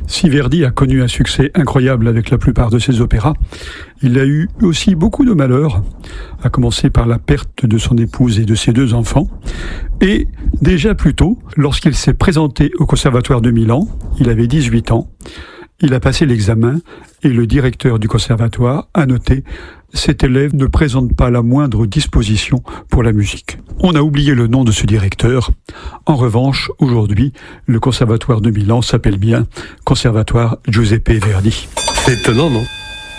Si Verdi a connu un succès incroyable avec la plupart de ses opéras, il a eu aussi beaucoup de malheurs, à commencer par la perte de son épouse et de ses 2 enfants. Et déjà plus tôt, lorsqu'il s'est présenté au Conservatoire de Milan, il avait 18 ans, il a passé l'examen et le directeur du conservatoire a noté « Cet élève ne présente pas la moindre disposition pour la musique ». On a oublié le nom de ce directeur. En revanche, aujourd'hui, le Conservatoire de Milan s'appelle bien Conservatoire Giuseppe Verdi. C'est étonnant, non ?